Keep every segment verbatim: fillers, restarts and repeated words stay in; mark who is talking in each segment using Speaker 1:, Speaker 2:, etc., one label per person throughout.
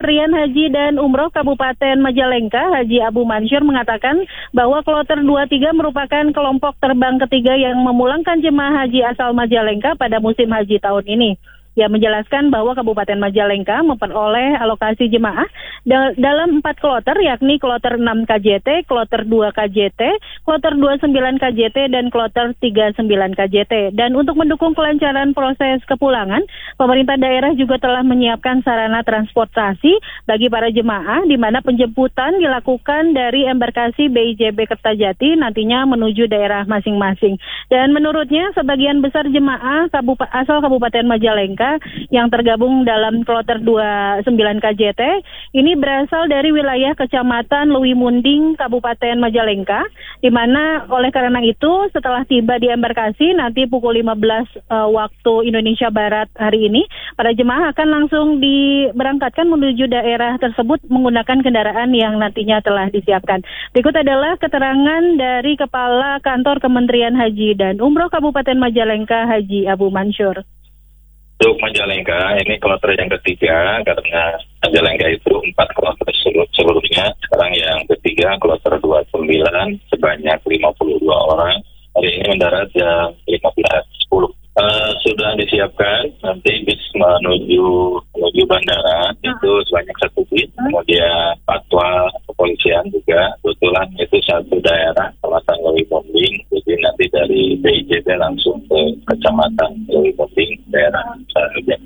Speaker 1: Kementerian Haji dan Umroh Kabupaten Majalengka, Haji Abu Mansur, mengatakan bahwa kloter dua puluh tiga merupakan kelompok terbang ketiga yang memulangkan jemaah haji asal Majalengka pada musim haji tahun ini. Ia menjelaskan bahwa Kabupaten Majalengka memperoleh alokasi jemaah da- dalam empat kloter, yakni kloter enam K J T, kloter dua K J T, kloter dua puluh sembilan K J T, dan kloter tiga puluh sembilan K J T. Dan untuk mendukung kelancaran proses kepulangan, pemerintah daerah juga telah menyiapkan sarana transportasi bagi para jemaah, di mana penjemputan dilakukan dari embarkasi B I J B Kertajati nantinya menuju daerah masing-masing. Dan menurutnya, sebagian besar jemaah kabup- asal Kabupaten Majalengka yang tergabung dalam kloter dua puluh sembilan K J T ini berasal dari wilayah Kecamatan Lewi Munding, Kabupaten Majalengka, di mana oleh karena itu setelah tiba di embarkasi nanti pukul lima belas uh, waktu Indonesia Barat hari ini, para jemaah akan langsung diberangkatkan menuju daerah tersebut menggunakan kendaraan yang nantinya telah disiapkan. Berikut adalah keterangan dari Kepala Kantor Kementerian Haji dan Umroh Kabupaten Majalengka, Haji Abu Mansur.
Speaker 2: Untuk Majalengka, ini kloter yang ketiga, karena Majalengka itu empat kloter seluruhnya. Sekarang yang ketiga, kloter dua puluh sembilan, sebanyak lima puluh dua orang. Hari ini mendarat jam lima belas sepuluh. Uh, sudah disiapkan, nanti bis menuju menuju bandara, itu sebanyak satu bis. Kemudian patwal kepolisian juga, kebetulan itu satu daerah, Kecamatan Lewi Munding. Jadi nanti dari B I J B langsung ke Kecamatan Lewi Munding, daerah Sarjaya.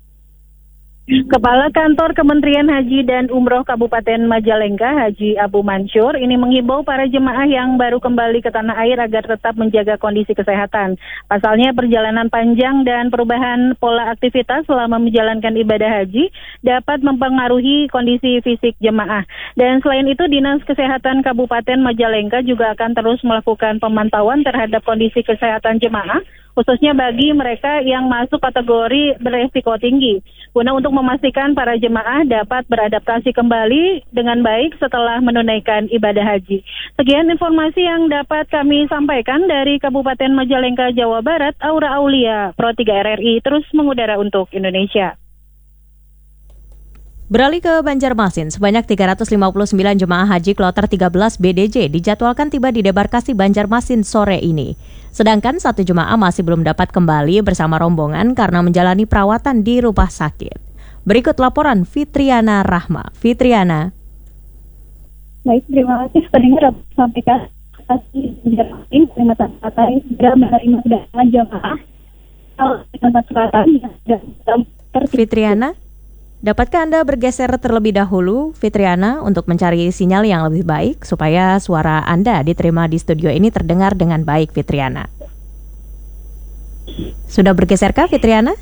Speaker 1: Kepala Kantor Kementerian Haji dan Umroh Kabupaten Majalengka, Haji Abu Mansur, ini menghimbau para jemaah yang baru kembali ke tanah air agar tetap menjaga kondisi kesehatan. Pasalnya, perjalanan panjang dan perubahan pola aktivitas selama menjalankan ibadah haji dapat mempengaruhi kondisi fisik jemaah. Dan selain itu, Dinas Kesehatan Kabupaten Majalengka juga akan terus melakukan pemantauan terhadap kondisi kesehatan jemaah, khususnya bagi mereka yang masuk kategori beresiko tinggi, guna untuk memastikan para jemaah dapat beradaptasi kembali dengan baik setelah menunaikan ibadah haji. Sekian informasi yang dapat kami sampaikan dari Kabupaten Majalengka, Jawa Barat. Aura Aulia, Pro tiga R R I, terus mengudara untuk Indonesia.
Speaker 3: Beralih ke Banjarmasin, sebanyak tiga ratus lima puluh sembilan jemaah haji kloter tiga belas B D J dijadwalkan tiba di debarkasi Banjarmasin sore ini. Sedangkan satu jemaah masih belum dapat kembali bersama rombongan karena menjalani perawatan di rumah sakit. Berikut laporan Fitriana Rahma. Fitriana.
Speaker 4: Baik, terima kasih pendengar sampaikan kasih Banjarmasin, Kalimantan Selatan segera menerima kedatangan jemaah Kalimantan Selatan yang sudah
Speaker 3: Fitriana. Dapatkah Anda bergeser terlebih dahulu, Fitriana, untuk mencari sinyal yang lebih baik supaya suara Anda diterima di studio ini terdengar dengan baik, Fitriana? Sudah bergeserkah, Fitriana?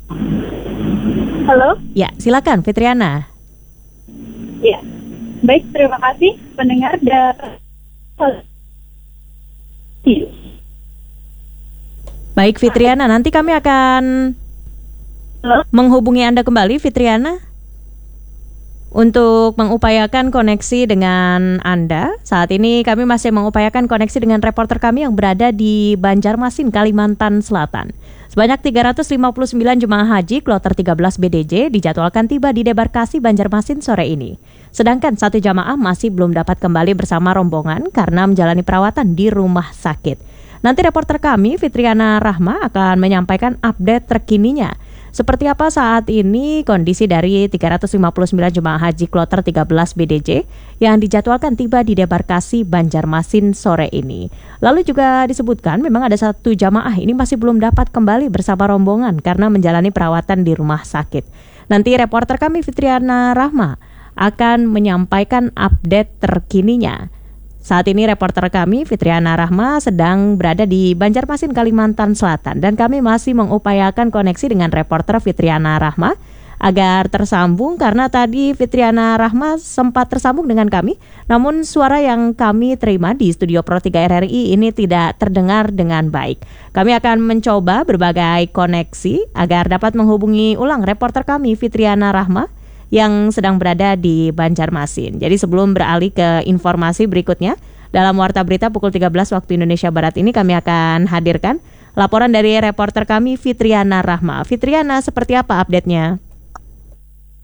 Speaker 4: Halo?
Speaker 3: Ya, silakan, Fitriana.
Speaker 4: Ya, baik, terima kasih pendengar dan
Speaker 3: baik, Fitriana, nanti kami akan Halo? menghubungi Anda kembali, Fitriana, untuk mengupayakan koneksi dengan Anda. Saat ini kami masih mengupayakan koneksi dengan reporter kami yang berada di Banjarmasin, Kalimantan Selatan. Sebanyak tiga ratus lima puluh sembilan jemaah haji kloter tiga belas B D J dijadwalkan tiba di debarkasi Banjarmasin sore ini. Sedangkan satu jamaah masih belum dapat kembali bersama rombongan karena menjalani perawatan di rumah sakit. Nanti reporter kami, Fitriana Rahma, akan menyampaikan update terkininya. Seperti apa saat ini kondisi dari tiga ratus lima puluh sembilan jemaah haji kloter tiga belas B D J yang dijadwalkan tiba di debarkasi Banjarmasin sore ini. Lalu juga disebutkan memang ada satu jamaah ini masih belum dapat kembali bersama rombongan karena menjalani perawatan di rumah sakit. Nanti reporter kami Fitriana Rahma akan menyampaikan update terkininya. Saat ini reporter kami, Fitriana Rahma, sedang berada di Banjarmasin, Kalimantan Selatan. Dan kami masih mengupayakan koneksi dengan reporter Fitriana Rahma agar tersambung, karena tadi Fitriana Rahma sempat tersambung dengan kami. Namun suara yang kami terima di studio Pro tiga R R I ini tidak terdengar dengan baik. Kami akan mencoba berbagai koneksi agar dapat menghubungi ulang reporter kami, Fitriana Rahma, yang sedang berada di Banjarmasin. Jadi sebelum beralih ke informasi berikutnya, dalam Warta Berita pukul tiga belas waktu Indonesia Barat ini kami akan hadirkan laporan dari reporter kami Fitriana Rahma. Fitriana, seperti apa update-nya?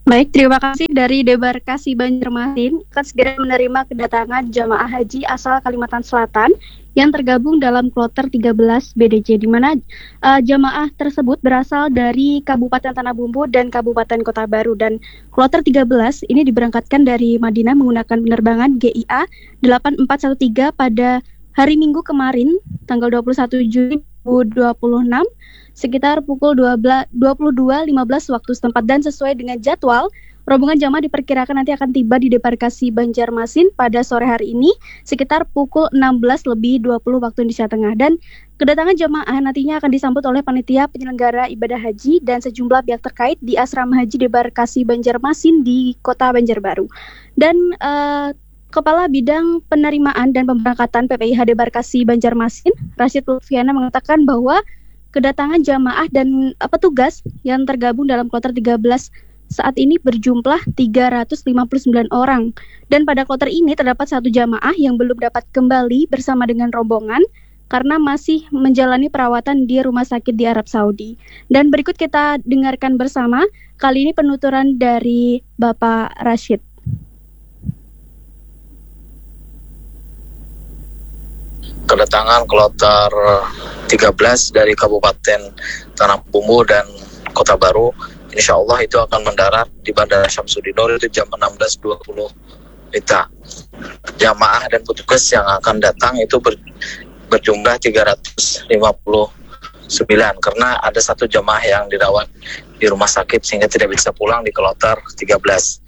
Speaker 5: Baik, terima kasih. Dari Debarkasi Banjarmasin akan segera menerima kedatangan jamaah haji asal Kalimantan Selatan yang tergabung dalam kloter tiga belas B D J, di mana uh, jamaah tersebut berasal dari Kabupaten Tanah Bumbu dan Kabupaten Kota Baru. Dan kloter tiga belas ini diberangkatkan dari Madinah menggunakan penerbangan G I A delapan empat satu tiga pada hari Minggu kemarin, tanggal dua puluh satu Juli dua ribu dua puluh enam, sekitar pukul dua puluh dua lima belas waktu setempat, dan sesuai dengan jadwal, rombongan jamaah diperkirakan nanti akan tiba di Debarkasi Banjarmasin pada sore hari ini sekitar pukul enam belas lebih dua puluh waktu Indonesia Tengah. Dan kedatangan jamaah nantinya akan disambut oleh panitia penyelenggara ibadah haji dan sejumlah pihak terkait di Asrama Haji Debarkasi Banjarmasin di Kota Banjarbaru. Dan uh, Kepala Bidang Penerimaan dan Pemberangkatan P P I H Debarkasi Banjarmasin, Rashid Lutfiana, mengatakan bahwa kedatangan jamaah dan uh, petugas yang tergabung dalam kloter tiga belas saat ini berjumlah tiga ratus lima puluh sembilan orang. Dan pada kloter ini terdapat satu jamaah yang belum dapat kembali bersama dengan rombongan karena masih menjalani perawatan di rumah sakit di Arab Saudi. Dan berikut kita dengarkan bersama, kali ini penuturan dari Bapak Rashid.
Speaker 6: Kedatangan kloter tiga belas dari Kabupaten Tanah Bumbu dan Kota Baru, insya Allah itu akan mendarat di Bandara Syamsuddin Nur itu jam enam belas dua puluh W I B. Jamaah dan petugas yang akan datang itu ber, berjumlah tiga ratus lima puluh sembilan karena ada satu jamaah yang dirawat di rumah sakit sehingga tidak bisa pulang di kloter tiga belas.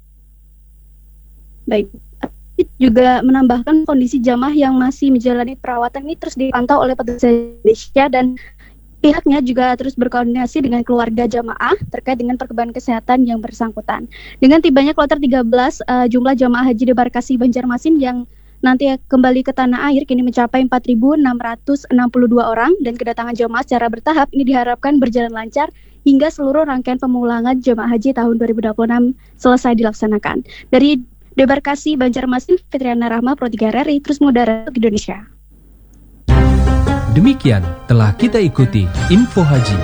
Speaker 5: Baik. Juga menambahkan kondisi jamaah yang masih menjalani perawatan ini terus dipantau oleh petugas Indonesia, dan pihaknya juga terus berkoordinasi dengan keluarga jamaah terkait dengan perkembangan kesehatan yang bersangkutan. Dengan tibanya kloter tiga belas, uh, jumlah jamaah haji Debarkasi Banjarmasin yang nanti kembali ke tanah air kini mencapai empat ribu enam ratus enam puluh dua orang, dan kedatangan jamaah secara bertahap ini diharapkan berjalan lancar hingga seluruh rangkaian pemulangan jamaah haji tahun dua ribu dua puluh enam selesai dilaksanakan. Dari Debarkasi Banjarmasin, Fitriana Rahma, Pro tiga R R I, terus mengudara untuk Indonesia.
Speaker 7: Demikian telah kita ikuti Info Haji.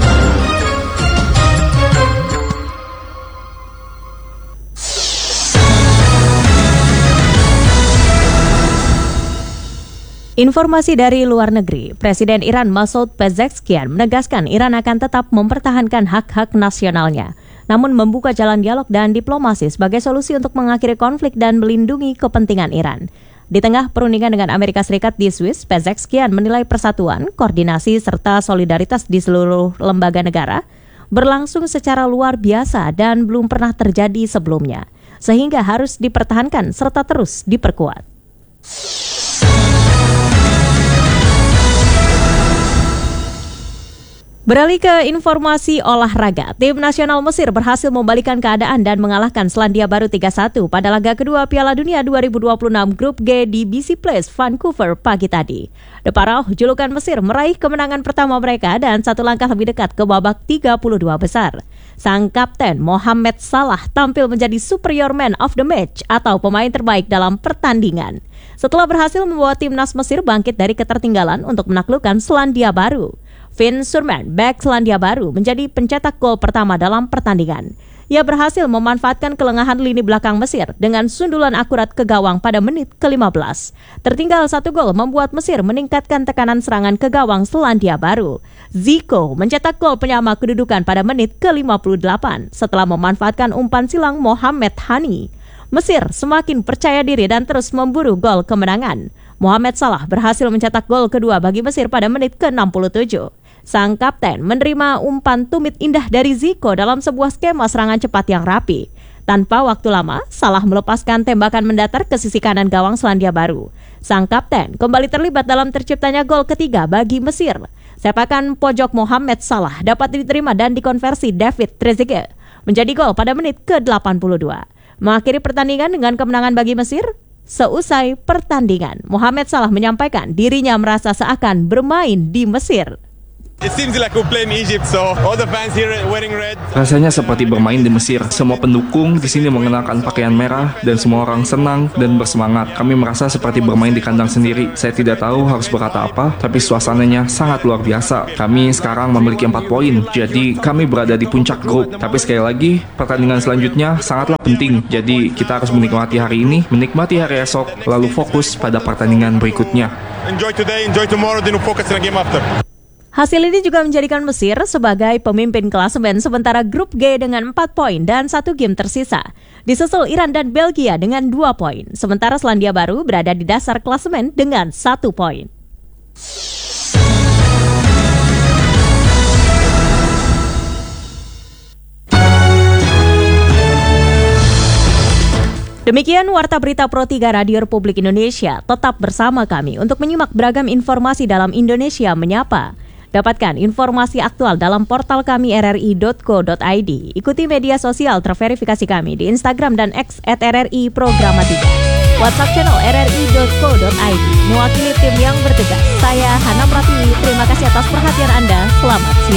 Speaker 3: Informasi dari luar negeri, Presiden Iran Masoud Pezeshkian menegaskan Iran akan tetap mempertahankan hak-hak nasionalnya, namun membuka jalan dialog dan diplomasi sebagai solusi untuk mengakhiri konflik dan melindungi kepentingan Iran. Di tengah perundingan dengan Amerika Serikat di Swiss, Pezeshkian menilai persatuan, koordinasi, serta solidaritas di seluruh lembaga negara berlangsung secara luar biasa dan belum pernah terjadi sebelumnya, sehingga harus dipertahankan serta terus diperkuat. Beralih ke informasi olahraga, tim nasional Mesir berhasil membalikkan keadaan dan mengalahkan Selandia Baru tiga satu pada laga kedua Piala Dunia dua ribu dua puluh enam Grup G di B C Place, Vancouver pagi tadi. The Pharaohs, julukan Mesir, meraih kemenangan pertama mereka dan satu langkah lebih dekat ke babak tiga puluh dua besar. Sang kapten Mohamed Salah tampil menjadi superior man of the match atau pemain terbaik dalam pertandingan, setelah berhasil membawa timnas Mesir bangkit dari ketertinggalan untuk menaklukkan Selandia Baru. Finn Surman, bek Selandia Baru, menjadi pencetak gol pertama dalam pertandingan. Ia berhasil memanfaatkan kelengahan lini belakang Mesir dengan sundulan akurat ke gawang pada menit ke lima belas. Tertinggal satu gol membuat Mesir meningkatkan tekanan serangan ke gawang Selandia Baru. Zico mencetak gol penyama kedudukan pada menit ke lima puluh delapan setelah memanfaatkan umpan silang Mohamed Hani. Mesir semakin percaya diri dan terus memburu gol kemenangan. Mohamed Salah berhasil mencetak gol kedua bagi Mesir pada menit ke enam puluh tujuh. Sang kapten menerima umpan tumit indah dari Zico dalam sebuah skema serangan cepat yang rapi. Tanpa waktu lama, Salah melepaskan tembakan mendatar ke sisi kanan gawang Selandia Baru. Sang kapten kembali terlibat dalam terciptanya gol ketiga bagi Mesir. Sepakan pojok Mohamed Salah dapat diterima dan dikonversi David Trezeguet menjadi gol pada menit ke delapan puluh dua. Mengakhiri pertandingan dengan kemenangan bagi Mesir. Seusai pertandingan, Mohamed Salah menyampaikan dirinya merasa seakan bermain di Mesir.
Speaker 8: It seems like we play in Egypt, so all the fans here wearing red.
Speaker 9: Rasanya seperti bermain di Mesir. Semua pendukung di sini mengenakan pakaian merah dan semua orang senang dan bersemangat. Kami merasa seperti bermain di kandang sendiri. Saya tidak tahu harus berkata apa, tapi suasananya sangat luar biasa. Kami sekarang memiliki empat poin, jadi kami berada di puncak grup. Tapi sekali lagi, pertandingan selanjutnya sangatlah penting. Jadi kita harus menikmati hari ini, menikmati hari esok, lalu fokus pada pertandingan berikutnya.
Speaker 8: Enjoy today, enjoy tomorrow, then we focus on the game after.
Speaker 3: Hasil ini juga menjadikan Mesir sebagai pemimpin klasemen sementara grup G dengan empat poin dan satu game tersisa. Disusul Iran dan Belgia dengan dua poin. Sementara Selandia Baru berada di dasar klasemen dengan satu poin. Demikian Warta Berita Pro tiga Radio Republik Indonesia. Tetap bersama kami untuk menyimak beragam informasi dalam Indonesia Menyapa. Dapatkan informasi aktual dalam portal kami r r i dot co dot i d. Ikuti media sosial terverifikasi kami di Instagram dan X at r r i programa tiga. WhatsApp channel r r i dot co dot i d. Mewakili tim yang bertugas, saya Hana Pratiwi. Terima kasih atas perhatian Anda. Selamat siang.